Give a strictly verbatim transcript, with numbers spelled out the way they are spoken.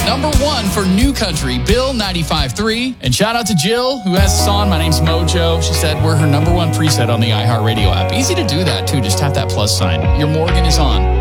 Number one for New Country, Bill ninety-five point three. And shout out to Jill, who has us on. My name's Mojo. She said we're her number one preset on the iHeartRadio app. Easy to do that, too. Just tap that plus sign. Your Morgan is on.